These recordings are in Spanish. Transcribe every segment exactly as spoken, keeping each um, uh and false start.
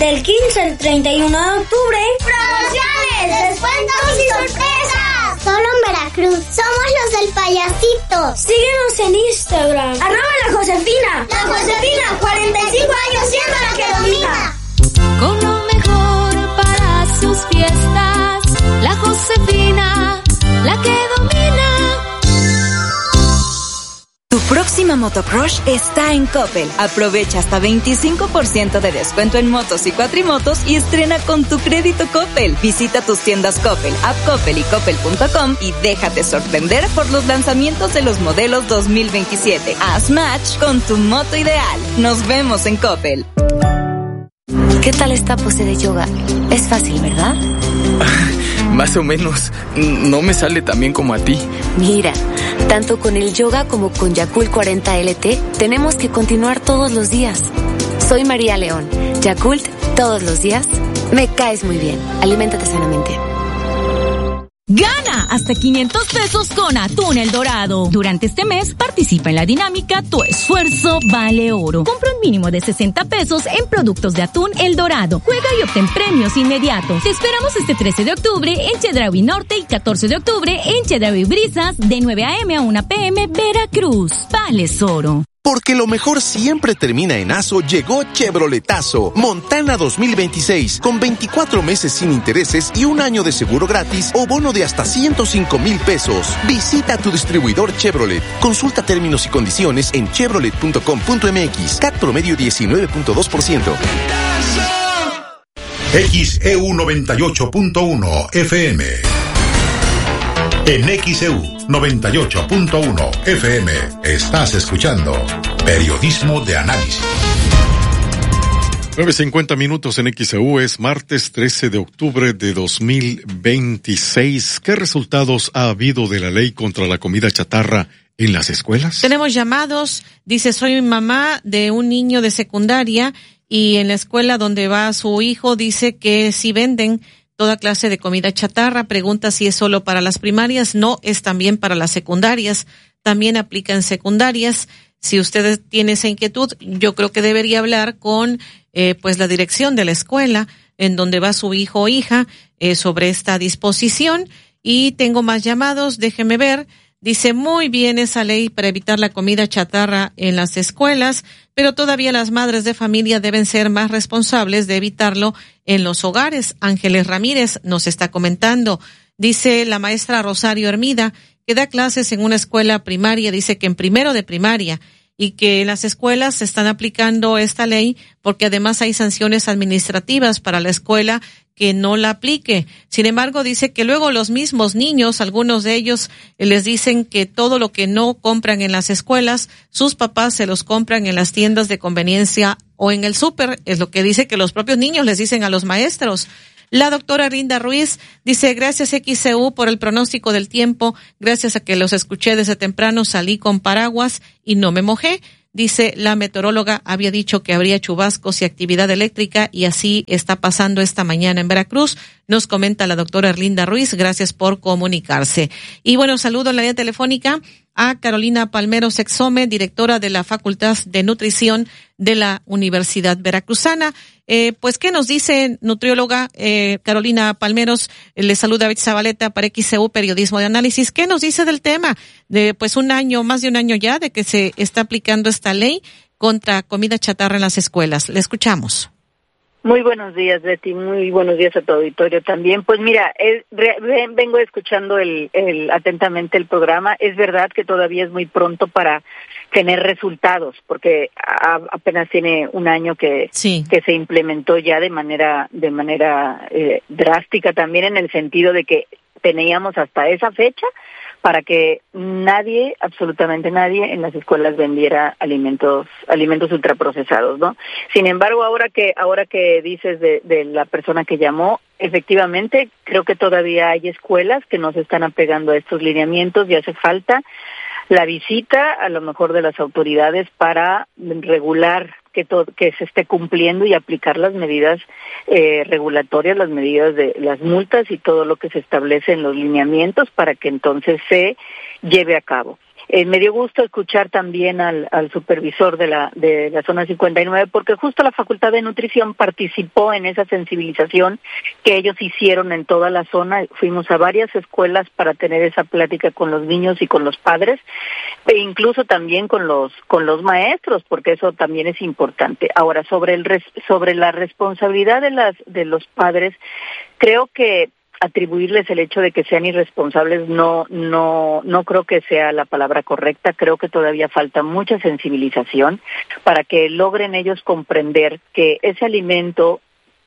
Del quince al treinta y uno de octubre. ¡Promociones, descuentos y sorpresas! Solo en Veracruz. Somos los del payasito. Síguenos en Instagram. Arroba la Josefina. La Josefina, cuarenta y cinco años siendo la que domina. Con lo mejor para sus fiestas. La Josefina, la que domina. Tu próxima motocrush está en Coppel. Aprovecha hasta veinticinco por ciento de descuento en motos y cuatrimotos y estrena con tu crédito Coppel. Visita tus tiendas Coppel, App Coppel y Coppel punto com y déjate sorprender por los lanzamientos de los modelos dos mil veintisiete. Haz match con tu moto ideal. Nos vemos en Coppel. ¿Qué tal esta pose de yoga? Es fácil, ¿verdad? Más o menos. No me sale tan bien como a ti. Mira, tanto con el yoga como con Yakult cuarenta L T, tenemos que continuar todos los días. Soy María León. Yakult, todos los días. Me caes muy bien. Aliméntate sanamente. Gana hasta quinientos pesos con Atún El Dorado. Durante este mes participa en la dinámica Tu Esfuerzo Vale Oro. Compra un mínimo de sesenta pesos en productos de Atún El Dorado. Juega y obtén premios inmediatos. Te esperamos este trece de octubre en Chedraui Norte y catorce de octubre en Chedraui Brisas de nueve a.m. a una pe.eme Veracruz. Vales Oro. Porque lo mejor siempre termina en Aso, llegó Chevroletazo. Montana dos mil veintiséis, con veinticuatro meses sin intereses y un año de seguro gratis o bono de hasta ciento cinco mil pesos. Visita tu distribuidor Chevrolet. Consulta términos y condiciones en chevrolet punto com punto m x. C A T promedio diecinueve punto dos por ciento. X E U noventa y ocho punto uno F M. En X E U noventa y ocho punto uno F M estás escuchando Periodismo de Análisis. nueve cincuenta minutos en X E U, es martes trece de octubre de dos mil veintiséis. ¿Qué resultados ha habido de la ley contra la comida chatarra en las escuelas? Tenemos llamados, dice, soy mamá de un niño de secundaria y en la escuela donde va su hijo dice que si venden toda clase de comida chatarra. Pregunta si es solo para las primarias. No, es también para las secundarias. También aplica en secundarias. Si usted tiene esa inquietud, yo creo que debería hablar con eh, pues la dirección de la escuela en donde va su hijo o hija eh, sobre esta disposición. Y tengo más llamados, déjeme ver. Dice, muy bien esa ley para evitar la comida chatarra en las escuelas, pero todavía las madres de familia deben ser más responsables de evitarlo en los hogares. Ángeles Ramírez nos está comentando. Dice la maestra Rosario Hermida, que da clases en una escuela primaria, dice que en primero de primaria, y que en las escuelas se están aplicando esta ley porque además hay sanciones administrativas para la escuela que no la aplique. Sin embargo, dice que luego los mismos niños, algunos de ellos les dicen que todo lo que no compran en las escuelas, sus papás se los compran en las tiendas de conveniencia o en el súper. Es lo que dice que los propios niños les dicen a los maestros. La doctora Rinda Ruiz dice, gracias X E U por el pronóstico del tiempo, gracias a que los escuché desde temprano salí con paraguas y no me mojé. Dice, la meteoróloga había dicho que habría chubascos y actividad eléctrica y así está pasando esta mañana en Veracruz. Nos comenta la doctora Erlinda Ruiz, gracias por comunicarse. Y bueno, saludo en la línea telefónica a Carolina Palmero Sexome, directora de la Facultad de Nutrición de la Universidad Veracruzana. Eh, pues, ¿qué nos dice nutrióloga eh, Carolina Palmeros? Eh, le saluda Betty Zabaleta para X E U Periodismo de Análisis. ¿Qué nos dice del tema? De pues un año, más de un año ya, de que se está aplicando esta ley contra comida chatarra en las escuelas. Le escuchamos. Muy buenos días, Betty. Muy buenos días a tu auditorio también. Pues mira, es, re, vengo escuchando el, el, atentamente el programa. Es verdad que todavía es muy pronto para tener resultados, porque a, apenas tiene un año que, sí. que se implementó ya de manera, de manera eh, drástica también, en el sentido de que teníamos hasta esa fecha para que nadie, absolutamente nadie, en las escuelas vendiera alimentos, alimentos ultraprocesados, ¿no? Sin embargo, ahora que, ahora que dices de, de la persona que llamó, efectivamente, creo que todavía hay escuelas que no se están apegando a estos lineamientos y hace falta la visita, a lo mejor, de las autoridades para regular que todo, que se esté cumpliendo y aplicar las medidas eh, regulatorias, las medidas de las multas y todo lo que se establece en los lineamientos para que entonces se lleve a cabo. Eh, me dio gusto escuchar también al, al supervisor de la, de la zona cincuenta y nueve, porque justo la Facultad de Nutrición participó en esa sensibilización que ellos hicieron en toda la zona. Fuimos a varias escuelas para tener esa plática con los niños y con los padres, e incluso también con los, con los maestros, porque eso también es importante. Ahora, sobre el, sobre la responsabilidad de las, de los padres, creo que atribuirles el hecho de que sean irresponsables no no no creo que sea la palabra correcta. Creo que todavía falta mucha sensibilización para que logren ellos comprender que ese alimento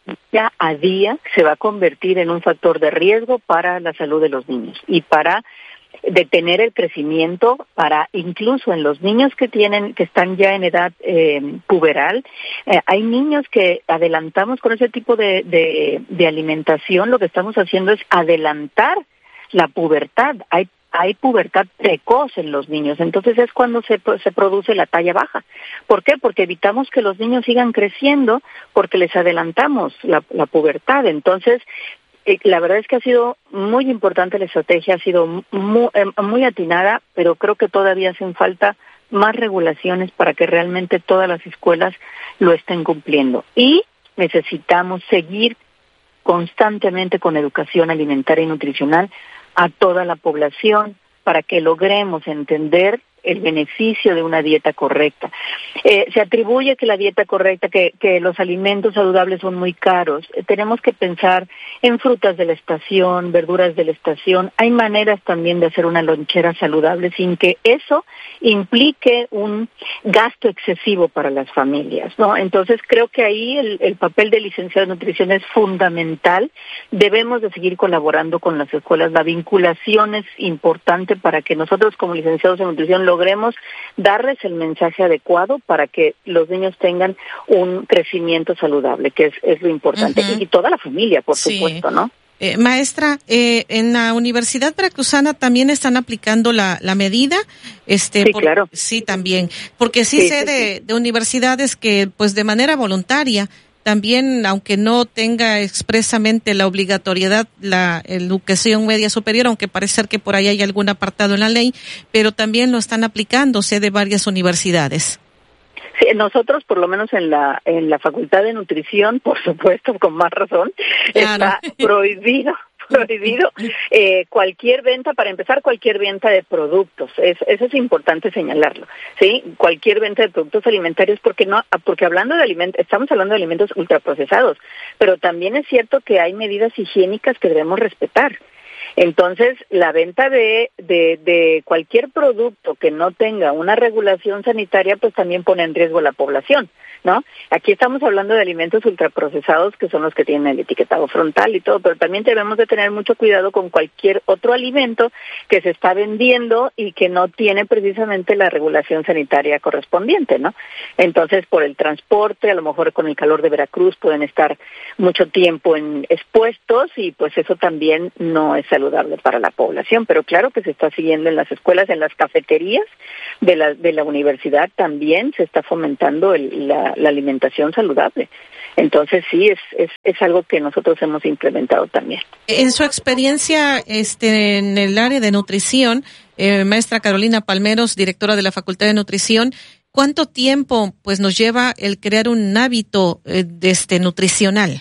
ya a día se va a convertir en un factor de riesgo para la salud de los niños y para detener el crecimiento, para incluso en los niños que tienen que están ya en edad eh, puberal. Eh, hay niños que adelantamos con ese tipo de, de, de alimentación. Lo que estamos haciendo es adelantar la pubertad. Hay hay pubertad precoz en los niños, entonces es cuando se, se produce la talla baja. ¿Por qué? Porque evitamos que los niños sigan creciendo, porque les adelantamos la, la pubertad. Entonces, la verdad es que ha sido muy importante la estrategia, ha sido muy, muy atinada, pero creo que todavía hacen falta más regulaciones para que realmente todas las escuelas lo estén cumpliendo. Y necesitamos seguir constantemente con educación alimentaria y nutricional a toda la población para que logremos entender el beneficio de una dieta correcta. Eh, se atribuye que la dieta correcta, que, que los alimentos saludables son muy caros. Eh, tenemos que pensar en frutas de la estación, verduras de la estación. Hay maneras también de hacer una lonchera saludable sin que eso implique un gasto excesivo para las familias, ¿no? Entonces creo que ahí el, el papel del licenciado de nutrición es fundamental. Debemos de seguir colaborando con las escuelas. La vinculación es importante para que nosotros como licenciados en nutrición logremos darles el mensaje adecuado para que los niños tengan un crecimiento saludable, que es, es lo importante. Uh-huh. Y, y toda la familia, por sí. supuesto, ¿no? Eh, maestra, eh, en la Universidad Veracruzana también están aplicando la, la medida. Este, sí, por, claro. Sí, también. Porque sí, sí sé sí, de, sí. de universidades que, pues de manera voluntaria, también, aunque no tenga expresamente la obligatoriedad la educación media superior, aunque parece ser que por ahí hay algún apartado en la ley, pero también lo están aplicando, sé de varias universidades. Sí, nosotros, por lo menos en la en la Facultad de Nutrición, por supuesto, con más razón, claro. Está prohibido. prohibido eh, cualquier venta, para empezar, cualquier venta de productos. Es, eso es importante señalarlo, ¿sí? Cualquier venta de productos alimentarios, porque no, porque hablando de alimentos, estamos hablando de alimentos ultraprocesados, pero también es cierto que hay medidas higiénicas que debemos respetar. Entonces, la venta de, de, de cualquier producto que no tenga una regulación sanitaria, pues también pone en riesgo a la población, ¿no? Aquí estamos hablando de alimentos ultraprocesados, que son los que tienen el etiquetado frontal y todo, pero también debemos de tener mucho cuidado con cualquier otro alimento que se está vendiendo y que no tiene precisamente la regulación sanitaria correspondiente, ¿no? Entonces, por el transporte, a lo mejor con el calor de Veracruz pueden estar mucho tiempo en expuestos y pues eso también no es saludable para la población, pero claro que se está siguiendo en las escuelas, en las cafeterías de la de la universidad también se está fomentando el, la, la alimentación saludable. Entonces sí, es, es es algo que nosotros hemos implementado también. En su experiencia este en el área de nutrición, eh, maestra Carolina Palmeros, directora de la Facultad de Nutrición, ¿cuánto tiempo pues nos lleva el crear un hábito eh, de este nutricional?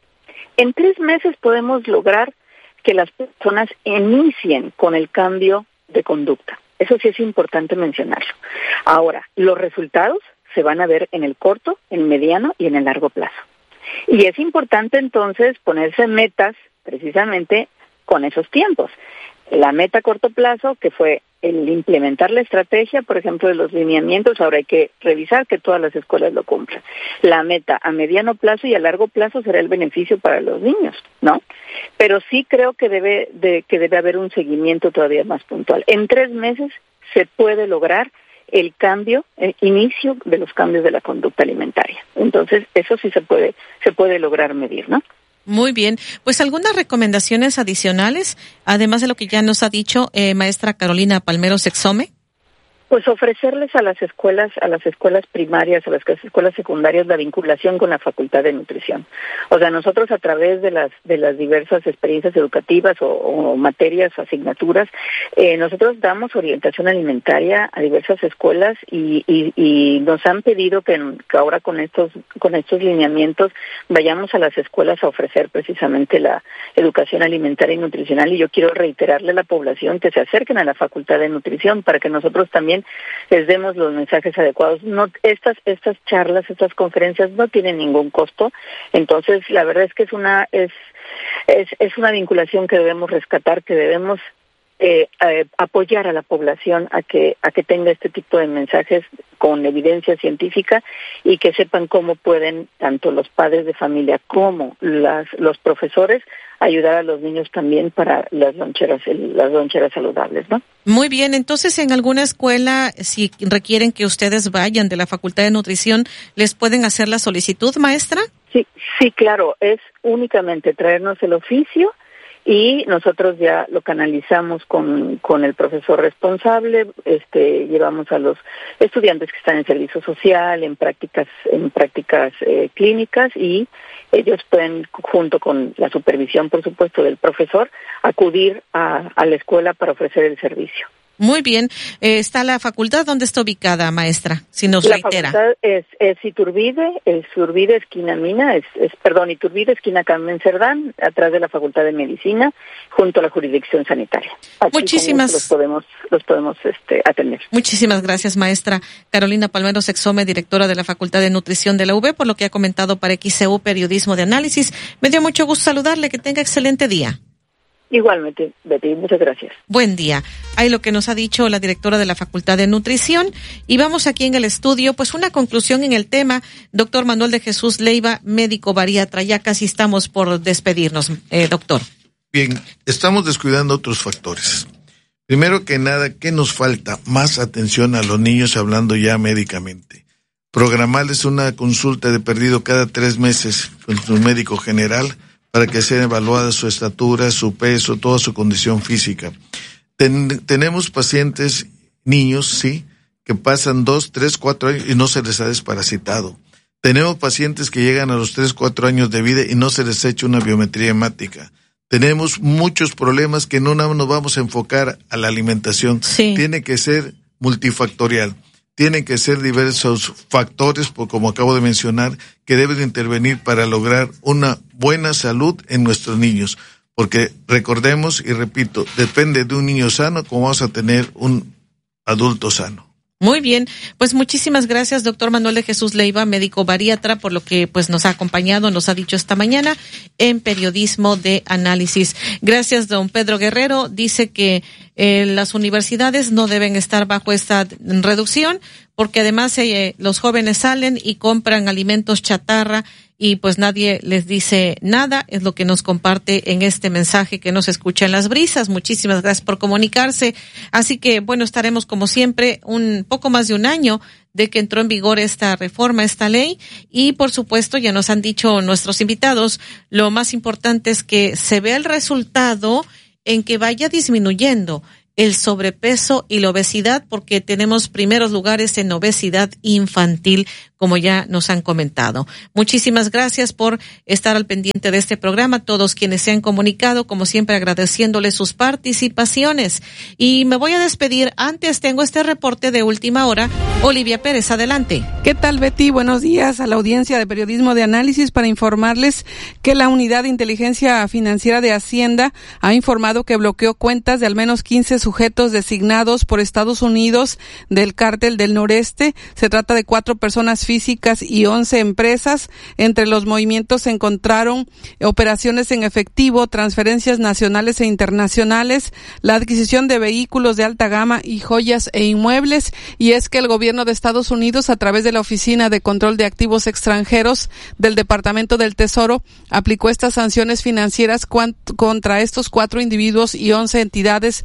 En tres meses podemos lograr que las personas inicien con el cambio de conducta. Eso sí es importante mencionarlo. Ahora, los resultados se van a ver en el corto, en el mediano y en el largo plazo. Y es importante entonces ponerse metas precisamente con esos tiempos. La meta a corto plazo, que fue el implementar la estrategia, por ejemplo, de los lineamientos, ahora hay que revisar que todas las escuelas lo cumplan. La meta a mediano plazo y a largo plazo será el beneficio para los niños, ¿no? Pero sí creo que debe de que debe haber un seguimiento todavía más puntual. En tres meses se puede lograr el cambio, el inicio de los cambios de la conducta alimentaria. Entonces, eso sí se puede se puede lograr medir, ¿no? Muy bien. Pues algunas recomendaciones adicionales, además de lo que ya nos ha dicho eh, maestra Carolina Palmeros Exome. Pues ofrecerles a las escuelas, a las escuelas primarias, a las escuelas secundarias, la vinculación con la Facultad de Nutrición. O sea, nosotros a través de las de las diversas experiencias educativas o, o materias, asignaturas, eh, nosotros damos orientación alimentaria a diversas escuelas y, y, y nos han pedido que, que ahora con estos con estos lineamientos vayamos a las escuelas a ofrecer precisamente la educación alimentaria y nutricional. Y yo quiero reiterarle a la población que se acerquen a la Facultad de Nutrición para que nosotros también les demos los mensajes adecuados. No, estas estas charlas, estas conferencias no tienen ningún costo, entonces la verdad es que es una es es, es una vinculación que debemos rescatar, que debemos eh, eh, apoyar a la población a que a que tenga este tipo de mensajes con evidencia científica y que sepan cómo pueden tanto los padres de familia como las los profesores ayudar a los niños también para las loncheras, las loncheras saludables, ¿no? Muy bien, entonces en alguna escuela, si requieren que ustedes vayan de la Facultad de Nutrición, ¿les pueden hacer la solicitud, maestra? Sí, sí, claro, es únicamente traernos el oficio y nosotros ya lo canalizamos con con el profesor responsable, este llevamos a los estudiantes que están en servicio social, en prácticas en prácticas eh, clínicas, y ellos pueden, junto con la supervisión, por supuesto, del profesor, acudir a, a la escuela para ofrecer el servicio. Muy bien. Eh, ¿Está la facultad? ¿Dónde está ubicada, maestra? Si nos la reitera. La facultad es, es Iturbide, es Iturbide, esquina Mina, es, es perdón, Iturbide, esquina Carmen Cerdán, atrás de la Facultad de Medicina, junto a la jurisdicción sanitaria. Aquí Muchísimas. Los podemos, los podemos este, atender. Muchísimas gracias, maestra Carolina Palmero Sexome, directora de la Facultad de Nutrición de la U B, por lo que ha comentado para X C U Periodismo de Análisis. Me dio mucho gusto saludarle, que tenga excelente día. Igualmente, Betty, muchas gracias. Buen día. Ahí lo que nos ha dicho la directora de la Facultad de Nutrición. Y vamos aquí en el estudio, pues una conclusión en el tema. Doctor Manuel de Jesús Leiva, médico bariatra. Ya casi estamos por despedirnos, eh, doctor. Bien, estamos descuidando otros factores. Primero que nada, ¿qué nos falta? Más atención a los niños, hablando ya médicamente. Programarles una consulta de perdido cada tres meses con su médico general, para que sea evaluada su estatura, su peso, toda su condición física. Ten, tenemos pacientes, niños, sí, que pasan dos, tres, cuatro años y no se les ha desparasitado. Tenemos pacientes que llegan a los tres, cuatro años de vida y no se les ha hecho una biometría hemática. Tenemos muchos problemas que no nos vamos a enfocar a la alimentación. Sí. Tiene que ser multifactorial. Tienen que ser diversos factores, como acabo de mencionar, que deben intervenir para lograr una buena salud en nuestros niños. Porque recordemos, y repito, depende de un niño sano como vamos a tener un adulto sano. Muy bien, pues muchísimas gracias, doctor Manuel de Jesús Leiva, médico bariatra, por lo que pues nos ha acompañado, nos ha dicho esta mañana en Periodismo de Análisis. Gracias, don Pedro Guerrero. Dice que eh, las universidades no deben estar bajo esta reducción, porque además eh, los jóvenes salen y compran alimentos chatarra y pues nadie les dice nada. Es lo que nos comparte en este mensaje que nos escucha en Las Brisas. Muchísimas gracias por comunicarse. Así que, bueno, estaremos como siempre un poco más de un año de que entró en vigor esta reforma, esta ley, y por supuesto ya nos han dicho nuestros invitados, lo más importante es que se vea el resultado en que vaya disminuyendo el sobrepeso y la obesidad, porque tenemos primeros lugares en obesidad infantil, como ya nos han comentado. Muchísimas gracias por estar al pendiente de este programa, todos quienes se han comunicado, como siempre agradeciéndoles sus participaciones. Y me voy a despedir, antes tengo este reporte de última hora. Olivia Pérez, adelante. ¿Qué tal, Betty? Buenos días a la audiencia de Periodismo de Análisis, para informarles que la Unidad de Inteligencia Financiera de Hacienda ha informado que bloqueó cuentas de al menos quince sujetos designados por Estados Unidos del Cártel del Noreste. Se trata de cuatro personas físicas y once empresas. Entre los movimientos se encontraron operaciones en efectivo, transferencias nacionales e internacionales, la adquisición de vehículos de alta gama y joyas e inmuebles. Y es que el gobierno de Estados Unidos, a través de la Oficina de Control de Activos Extranjeros del Departamento del Tesoro, aplicó estas sanciones financieras cuant- contra estos cuatro individuos y once entidades vinculadas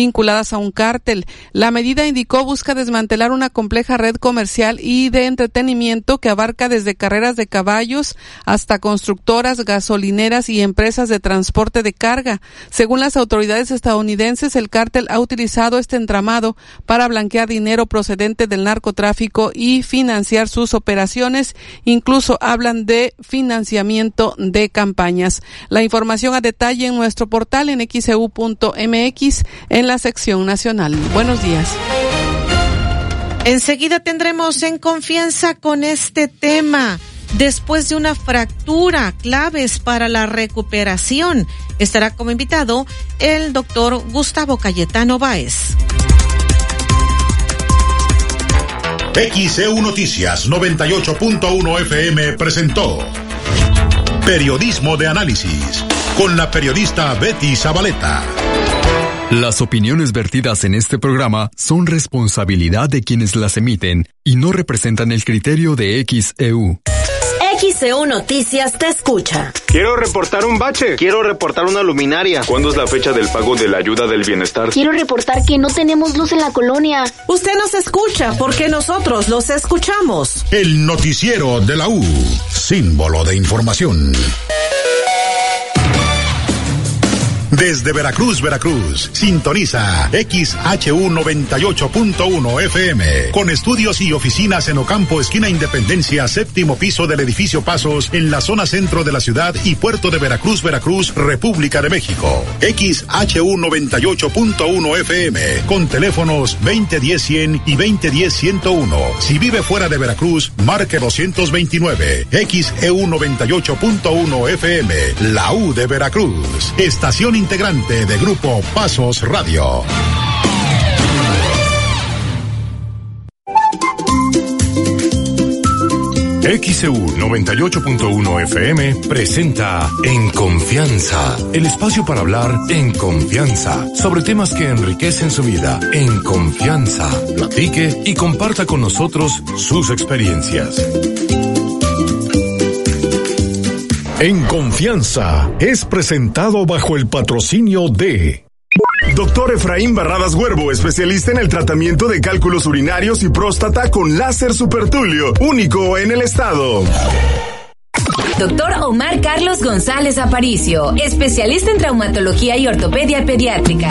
vinculadas a un cártel. La medida, indicó, busca desmantelar una compleja red comercial y de entretenimiento que abarca desde carreras de caballos hasta constructoras, gasolineras y empresas de transporte de carga. Según las autoridades estadounidenses, el cártel ha utilizado este entramado para blanquear dinero procedente del narcotráfico y financiar sus operaciones. Incluso hablan de financiamiento de campañas. La información a detalle en nuestro portal en x e u punto m x en la sección nacional. Buenos días. Enseguida tendremos En Confianza con este tema. Después de una fractura, claves para la recuperación. Estará como invitado el doctor Gustavo Cayetano Báez. X E U Noticias noventa y ocho punto uno F M presentó Periodismo de Análisis con la periodista Betty Zabaleta. Las opiniones vertidas en este programa son responsabilidad de quienes las emiten y no representan el criterio de X E U. X E U Noticias te escucha. Quiero reportar un bache. Quiero reportar una luminaria. ¿Cuándo es la fecha del pago de la ayuda del bienestar? Quiero reportar que no tenemos luz en la colonia. Usted nos escucha porque nosotros los escuchamos. El noticiero de la U, símbolo de información. Desde Veracruz, Veracruz, sintoniza X H U noventa y ocho punto uno F M, con estudios y oficinas en Ocampo, esquina Independencia, séptimo piso del edificio Pasos, en la zona centro de la ciudad y puerto de Veracruz, Veracruz, República de México. X H U noventa y ocho punto uno F M, con teléfonos veinte diez cien y veinte diez ciento uno. Si vive fuera de Veracruz, marque doscientos veintinueve. X E U noventa y ocho punto uno F M, la U de Veracruz. Estación integrante de Grupo Pasos Radio. X E U noventa y ocho punto uno F M presenta En Confianza, el espacio para hablar en confianza sobre temas que enriquecen su vida. En confianza, platique y comparta con nosotros sus experiencias. En Confianza es presentado bajo el patrocinio de Doctor Efraín Barradas Huervo, especialista en el tratamiento de cálculos urinarios y próstata con láser supertulio, único en el estado. Doctor Omar Carlos González Aparicio, especialista en traumatología y ortopedia pediátrica.